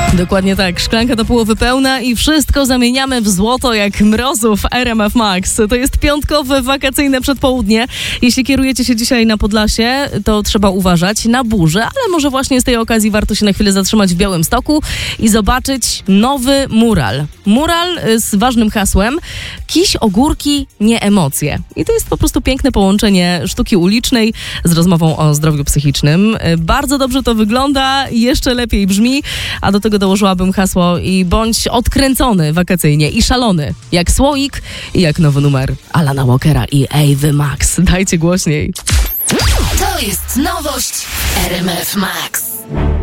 Dokładnie tak, szklanka do połowy pełna i wszystko zamieniamy w złoto jak mrozów RMF Max. To jest piątkowe, wakacyjne przedpołudnie. Jeśli kierujecie się dzisiaj na Podlasie, to trzeba uważać na burzę, ale może właśnie z tej okazji warto się na chwilę zatrzymać w Białymstoku i zobaczyć nowy mural. Mural z ważnym hasłem Kiś, ogórki, nie emocje. I to jest po prostu piękne połączenie sztuki ulicznej z rozmową o zdrowiu psychicznym. Bardzo dobrze to wygląda, jeszcze lepiej brzmi, a do tego dołożyłabym hasło i bądź odkręcony wakacyjnie i szalony, jak Słoik i jak nowy numer Alana Walkera i Ewy Max. Dajcie głośniej. To jest nowość RMF Max.